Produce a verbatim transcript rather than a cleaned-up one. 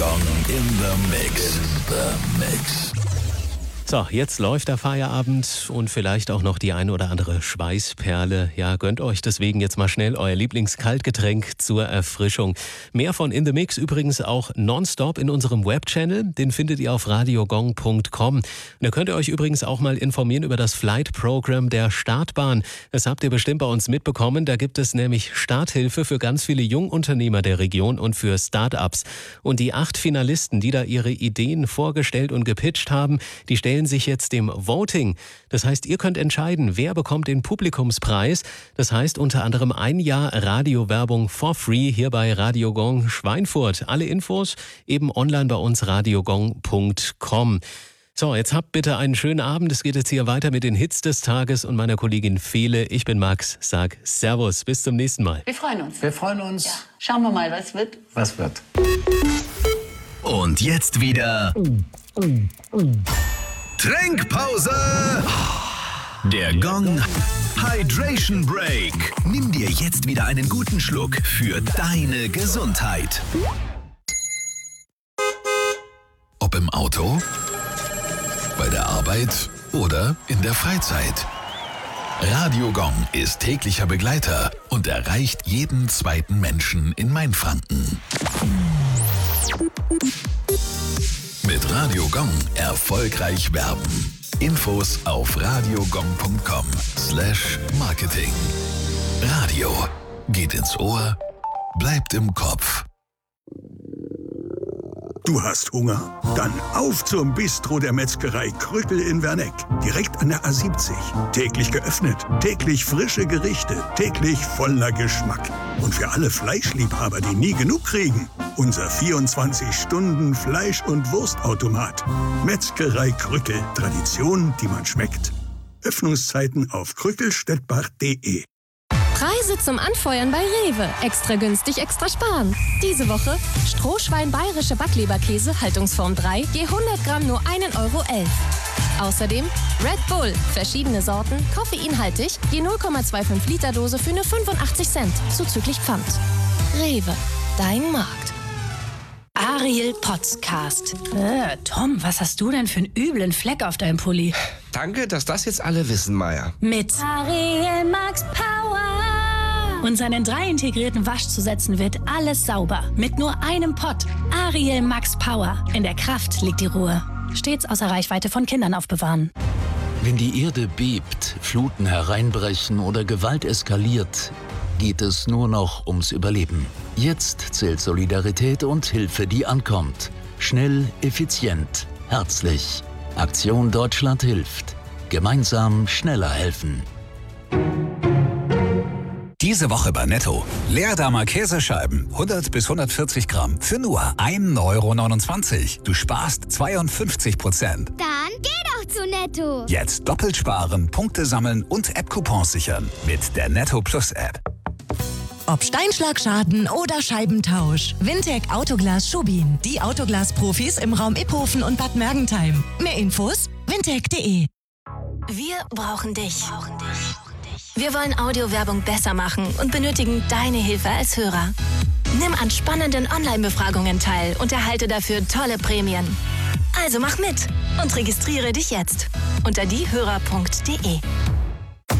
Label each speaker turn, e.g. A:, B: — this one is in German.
A: Gong in the Mix. In the Mix.
B: So, jetzt läuft der Feierabend und vielleicht auch noch die eine oder andere Schweißperle. Ja, gönnt euch deswegen jetzt mal schnell euer Lieblingskaltgetränk zur Erfrischung. Mehr von In the Mix übrigens auch nonstop in unserem Webchannel. Den findet ihr auf radiogong punkt com. Und da könnt ihr euch übrigens auch mal informieren über das Flight Program der Startbahn. Das habt ihr bestimmt bei uns mitbekommen. Da gibt es nämlich Starthilfe für ganz viele Jungunternehmer der Region und für Start-ups. Und die acht Finalisten, die da ihre Ideen vorgestellt und gepitcht haben, die stellen sich jetzt dem Voting. Das heißt, ihr könnt entscheiden, wer bekommt den Publikumspreis. Das heißt unter anderem ein Jahr Radiowerbung for free hier bei Radio Gong Schweinfurt. Alle Infos eben online bei uns radiogong punkt com. So, jetzt habt bitte einen schönen Abend. Es geht jetzt hier weiter mit den Hits des Tages und meiner Kollegin Fele. Ich bin Max, sag Servus, bis zum nächsten Mal.
C: Wir freuen uns.
D: Wir freuen uns.
C: Ja. Schauen wir mal, was wird.
D: Was wird.
A: Und jetzt wieder Trinkpause. Der Gong Hydration Break. Nimm dir jetzt wieder einen guten Schluck für deine Gesundheit. Ob im Auto, bei der Arbeit oder in der Freizeit. Radio Gong ist täglicher Begleiter und erreicht jeden zweiten Menschen in Mainfranken. Mit Radio Gong erfolgreich werben. Infos auf radiogong punkt com slash marketing. Radio geht ins Ohr, bleibt im Kopf.
E: Du hast Hunger? Dann auf zum Bistro der Metzgerei Krückel in Werneck. Direkt an der A siebzig. Täglich geöffnet, täglich frische Gerichte, täglich voller Geschmack. Und für alle Fleischliebhaber, die nie genug kriegen, unser vierundzwanzig Stunden Fleisch- und Wurstautomat. Metzgerei Krückel. Tradition, die man schmeckt. Öffnungszeiten auf krückelstedt-bach punkt de.
F: Preise zum Anfeuern bei Rewe. Extra günstig, extra sparen. Diese Woche Strohschwein bayerische Backleberkäse, Haltungsform drei, je hundert Gramm nur ein Euro elf. Außerdem Red Bull, verschiedene Sorten, koffeinhaltig, je null Komma fünfundzwanzig Liter Dose für nur fünfundachtzig Cent, zuzüglich Pfand. Rewe, dein Markt.
G: Ariel Podcast. Äh, Tom, was hast du denn für einen üblen Fleck auf deinem Pulli?
H: Danke, dass das jetzt alle wissen, Maya.
G: Mit Ariel Max Power. Und seinen drei integrierten Waschzusätzen wird alles sauber. Mit nur einem Pott. Ariel Max Power. In der Kraft liegt die Ruhe. Stets außer Reichweite von Kindern aufbewahren.
I: Wenn die Erde bebt, Fluten hereinbrechen oder Gewalt eskaliert, geht es nur noch ums Überleben. Jetzt zählt Solidarität und Hilfe, die ankommt. Schnell, effizient, herzlich. Aktion Deutschland hilft. Gemeinsam schneller helfen.
J: Diese Woche bei Netto. Leerdammer Käsescheiben, hundert bis hundertvierzig Gramm, für nur ein Euro neunundzwanzig. Du sparst zweiundfünfzig Prozent.
K: Dann geh doch zu Netto.
J: Jetzt doppelt sparen, Punkte sammeln und App-Coupons sichern. Mit der Netto Plus App.
L: Ob Steinschlagschaden oder Scheibentausch. Wintec Autoglas Schubin. Die Autoglas-Profis im Raum Iphofen und Bad Mergentheim. Mehr Infos wintec punkt de.
F: Wir brauchen dich. Wir wollen Audiowerbung besser machen und benötigen deine Hilfe als Hörer. Nimm an spannenden Online-Befragungen teil und erhalte dafür tolle Prämien. Also mach mit und registriere dich jetzt unter diehörer punkt de.